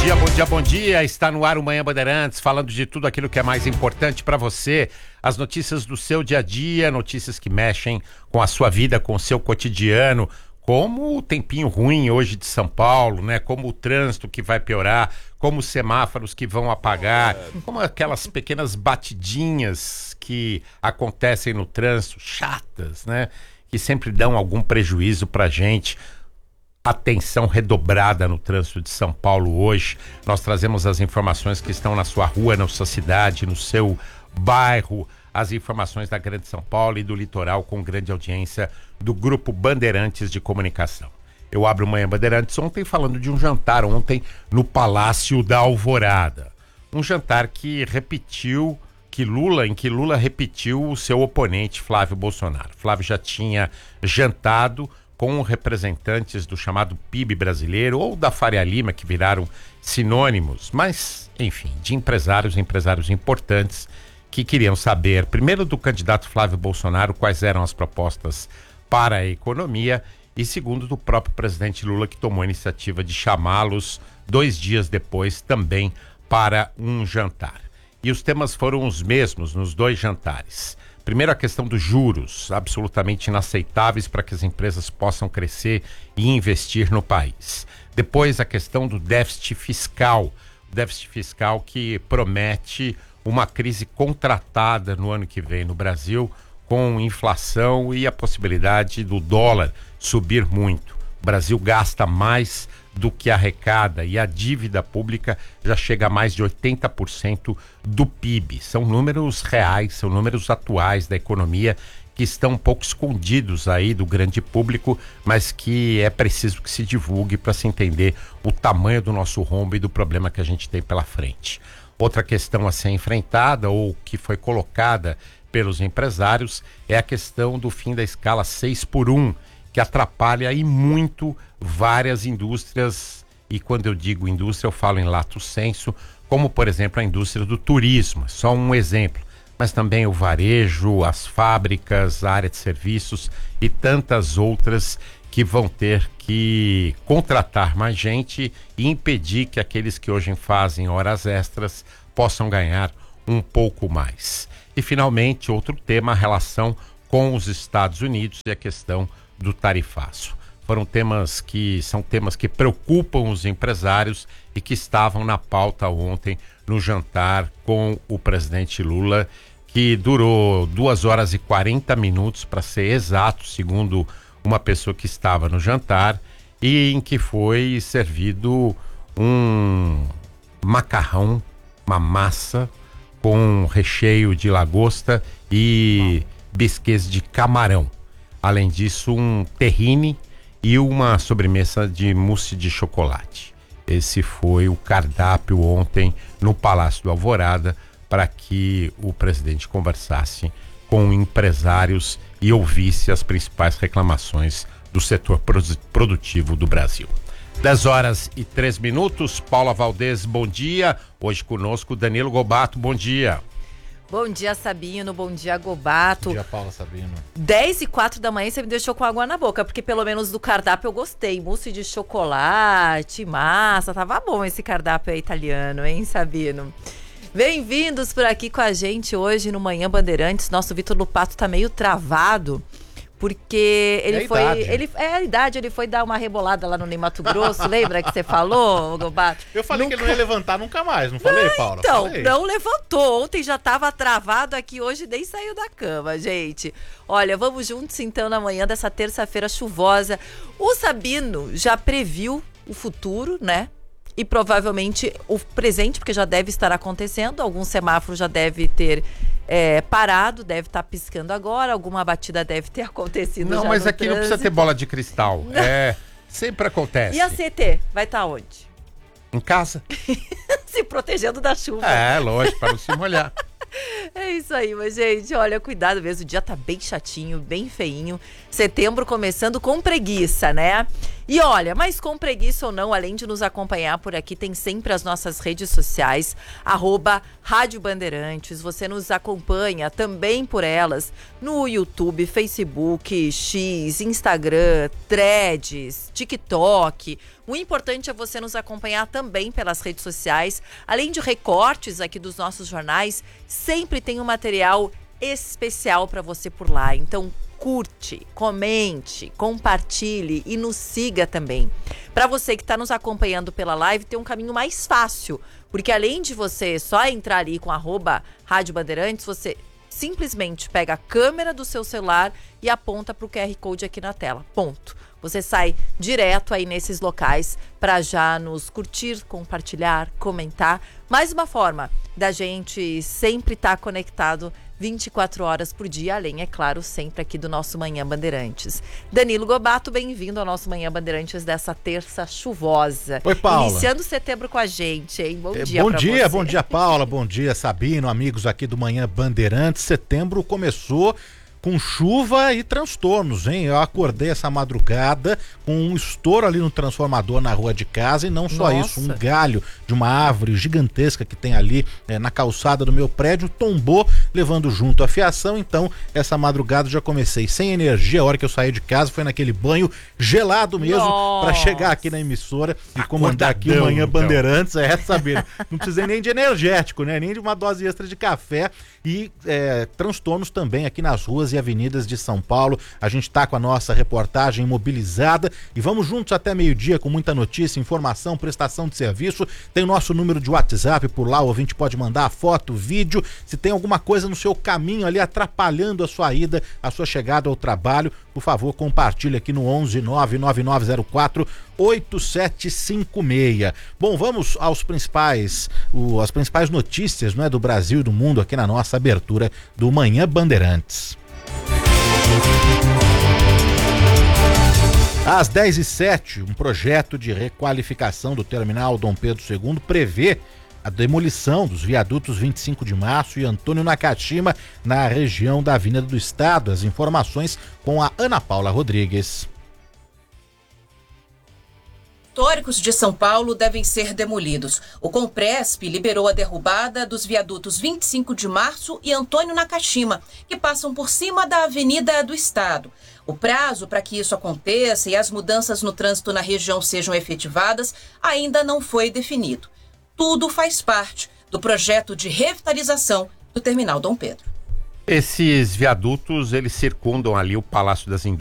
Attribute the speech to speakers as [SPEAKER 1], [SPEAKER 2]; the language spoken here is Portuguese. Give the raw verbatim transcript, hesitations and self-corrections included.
[SPEAKER 1] dia, bom dia, bom dia. Está no ar o Manhã Bandeirantes, falando de tudo aquilo que é mais importante para você. As notícias do seu dia a dia, notícias que mexem com a sua vida, com o seu cotidiano, como o tempinho ruim hoje de São Paulo, né? Como o trânsito que vai piorar, como os semáforos que vão apagar, como aquelas pequenas batidinhas que acontecem no trânsito, chatas, né? Que sempre dão algum prejuízo pra gente. Atenção redobrada no trânsito de São Paulo hoje. Nós trazemos as informações que estão na sua rua, na sua cidade, no seu bairro, as informações da Grande São Paulo e do litoral com grande audiência do Grupo Bandeirantes de Comunicação. Eu abro o Manhã Bandeirantes ontem falando de um jantar ontem no Palácio da Alvorada. Um jantar que repetiu, que Lula, em que Lula repetiu o seu oponente Flávio Bolsonaro. Flávio já tinha jantado com representantes do chamado P I B brasileiro ou da Faria Lima, que viraram sinônimos, mas, enfim, de empresários, empresários importantes que queriam saber, primeiro do candidato Flávio Bolsonaro, quais eram as propostas para a economia, e segundo do próprio presidente Lula, que tomou a iniciativa de chamá-los dois dias depois também para um jantar. E os temas foram os mesmos nos dois jantares. Primeiro, a questão dos juros, absolutamente inaceitáveis para que as empresas possam crescer e investir no país. Depois, a questão do déficit fiscal, o déficit fiscal que promete uma crise contratada no ano que vem no Brasil, com inflação e a possibilidade do dólar subir muito. O Brasil gasta mais do que arrecada e a dívida pública já chega a mais de oitenta por cento do P I B. São números reais, são números atuais da economia que estão um pouco escondidos aí do grande público, mas que é preciso que se divulgue para se entender o tamanho do nosso rombo e do problema que a gente tem pela frente. Outra questão a ser enfrentada ou que foi colocada pelos empresários é a questão do fim da escala seis por um, que atrapalha e muito várias indústrias, e quando eu digo indústria eu falo em lato sensu, como por exemplo a indústria do turismo, só um exemplo, mas também o varejo, as fábricas, a área de serviços e tantas outras que vão ter que contratar mais gente e impedir que aqueles que hoje fazem horas extras possam ganhar um pouco mais. E finalmente outro tema, a relação com os Estados Unidos e a questão do tarifaço. Foram temas que são temas que preocupam os empresários e que estavam na pauta ontem no jantar com o presidente Lula, que durou duas horas e quarenta minutos, para ser exato, segundo uma pessoa que estava no jantar, e em que foi servido um macarrão, uma massa com recheio de lagosta e bisquês de camarão. Além disso, um terrine e uma sobremesa de mousse de chocolate. Esse foi o cardápio ontem no Palácio do Alvorada para que o presidente conversasse com empresários e ouvisse as principais reclamações do setor produtivo do Brasil. dez horas e três minutos. Paula Valdez, bom dia. Hoje conosco Danilo Gobato, bom dia.
[SPEAKER 2] Bom dia, Sabino. Bom dia, Gobato.
[SPEAKER 3] Bom dia, Paula, Sabino.
[SPEAKER 2] dez e quatro da manhã você me deixou com água na boca, porque pelo menos do cardápio eu gostei. Mousse de chocolate, massa. Tava bom esse cardápio aí italiano, hein, Sabino? Bem-vindos por aqui com a gente hoje no Manhã Bandeirantes. Nosso Vitor Lupato tá meio travado, porque ele
[SPEAKER 3] é
[SPEAKER 2] foi...
[SPEAKER 3] Idade.
[SPEAKER 2] Ele, é a idade, ele foi dar uma rebolada lá no Ney Mato Grosso, lembra que você falou, Gobato?
[SPEAKER 3] Eu falei
[SPEAKER 2] nunca...
[SPEAKER 3] que ele não ia levantar nunca mais, não falei, Paula?
[SPEAKER 2] Então,
[SPEAKER 3] falei.
[SPEAKER 2] não levantou. Ontem já estava travado aqui, hoje nem saiu da cama, gente. Olha, vamos juntos então na manhã dessa terça-feira chuvosa. O Sabino já previu o futuro, né? E provavelmente o presente, porque já deve estar acontecendo. Algum semáforo já deve ter é, parado, deve estar piscando agora. Alguma batida deve ter acontecido.
[SPEAKER 1] Não,
[SPEAKER 2] já
[SPEAKER 1] mas
[SPEAKER 2] no
[SPEAKER 1] aqui
[SPEAKER 2] trânsito.
[SPEAKER 1] não precisa ter bola de cristal. É, sempre acontece.
[SPEAKER 2] E a C T vai estar onde?
[SPEAKER 1] Em casa?
[SPEAKER 2] Se protegendo da chuva.
[SPEAKER 1] É, lógico, para não se molhar.
[SPEAKER 2] É isso aí, mas gente, olha, cuidado mesmo, o dia tá bem chatinho, bem feinho. Setembro começando com preguiça, né? E olha, mas com preguiça ou não, além de nos acompanhar por aqui, tem sempre as nossas redes sociais, arroba Rádio Bandeirantes. Você nos acompanha também por elas no YouTube, Facebook, X, Instagram, Threads, TikTok. O importante é você nos acompanhar também pelas redes sociais. Além de recortes aqui dos nossos jornais, sempre tem um material especial para você por lá. Então, curte, comente, compartilhe e nos siga também. Para você que está nos acompanhando pela live, tem um caminho mais fácil, porque além de você só entrar ali com arroba Rádio Bandeirantes, você simplesmente pega a câmera do seu celular e aponta para o Q R Code aqui na tela. Ponto. Você sai direto aí nesses locais para já nos curtir, compartilhar, comentar. Mais uma forma da gente sempre estar conectado vinte e quatro horas por dia, além, é claro, sempre aqui do nosso Manhã Bandeirantes. Danilo Gobato, bem-vindo ao nosso Manhã Bandeirantes dessa terça chuvosa.
[SPEAKER 3] Oi, Paula.
[SPEAKER 2] Iniciando setembro com a gente, hein? Bom
[SPEAKER 3] É,
[SPEAKER 2] dia
[SPEAKER 3] Bom
[SPEAKER 2] pra
[SPEAKER 3] dia,
[SPEAKER 2] você.
[SPEAKER 3] bom dia, Paula, bom dia, Sabino, amigos aqui do Manhã Bandeirantes. Setembro começou com chuva e transtornos, hein? Eu acordei essa madrugada com um estouro ali no transformador na rua de casa e não só
[SPEAKER 2] Nossa.
[SPEAKER 3] isso, um galho de uma árvore gigantesca que tem ali é, na calçada do meu prédio tombou, levando junto a fiação. Então, essa madrugada já comecei sem energia. A hora que eu saí de casa foi naquele banho gelado mesmo para
[SPEAKER 2] Nossa.
[SPEAKER 3] chegar aqui na emissora e comandar aqui o Manhã
[SPEAKER 1] então.
[SPEAKER 3] Bandeirantes. É, saber. Não precisei nem de energético, né? Nem de uma dose extra de café. E é, transtornos também aqui nas ruas e avenidas de São Paulo. A gente tá com a nossa reportagem mobilizada e vamos juntos até meio-dia com muita notícia, informação, prestação de serviço. Tem o nosso número de WhatsApp por lá, o ouvinte pode mandar a foto, vídeo. Se tem alguma coisa no seu caminho ali atrapalhando a sua ida, a sua chegada ao trabalho, por favor, compartilhe aqui no onze nove nove nove zero quatro oito sete cinco seis. Bom, vamos aos principais, o, as principais notícias, não é, do Brasil e do mundo aqui na nossa abertura do Manhã Bandeirantes. Às dez e sete, um projeto de requalificação do terminal Dom Pedro segundo prevê a demolição dos viadutos vinte e cinco de março e Antônio Nakashima na região da Avenida do Estado. As informações com a Ana Paula Rodrigues.
[SPEAKER 4] Históricos de São Paulo devem ser demolidos. O Compresp liberou a derrubada dos viadutos vinte e cinco de março e Antônio Nakashima, que passam por cima da Avenida do Estado. O prazo para que isso aconteça e as mudanças no trânsito na região sejam efetivadas ainda não foi definido. Tudo faz parte do projeto de revitalização do Terminal Dom Pedro.
[SPEAKER 1] Esses viadutos, eles circundam ali o Palácio das Indústrias.